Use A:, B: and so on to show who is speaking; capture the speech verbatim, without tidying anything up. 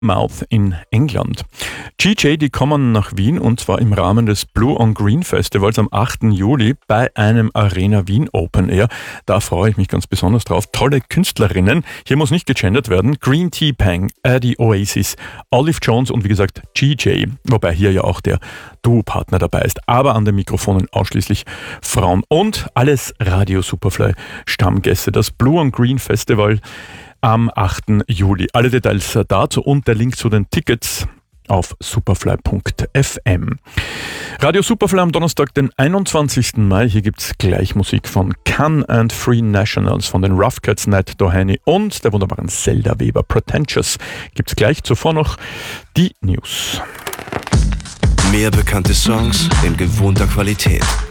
A: Mouth in England. G J, die kommen nach Wien und zwar im Rahmen des Blue on Green Festivals am achten Juli bei einem Arena Wien Open Air. Da freue ich mich ganz besonders drauf. Tolle Künstlerinnen. Hier muss nicht gegendert werden. Green Tea Pang, Eddie Oasis, Olive Jones und wie gesagt G J. Wobei hier ja auch der Duopartner dabei ist. Aber an den Mikrofonen ausschließlich Frauen und alles Radio Superfly Stammgäste. Das Blue on Green Festival am achten Juli. Alle Details dazu und der Link zu den Tickets auf superfly punkt f m. Radio Superfly am Donnerstag, den einundzwanzigsten Mai. Hier gibt es gleich Musik von Can and Free Nationals, von den Rough Cats, Nat Doheny und der wunderbaren Zelda Weber. Pretentious gibt es gleich. Zuvor noch die News.
B: Mehr bekannte Songs in gewohnter Qualität.